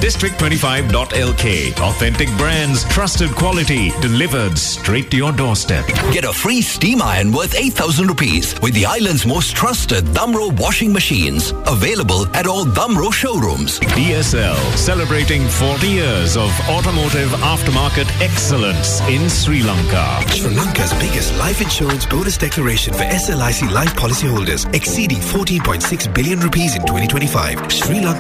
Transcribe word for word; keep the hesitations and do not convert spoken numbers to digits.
district twenty-five dot L K. Authentic brands, trusted quality, delivered straight to your doorstep. Get a free steam iron worth eight thousand rupees with the island's most trusted Damro washing machines. Available at all Damro showrooms. D S L, celebrating forty years of automotive aftermarket excellence in Sri Lanka. Sri Lanka's biggest life insurance bonus declaration for S L I C life policyholders, exceeding fourteen point six billion rupees in twenty twenty-five. Sri Lanka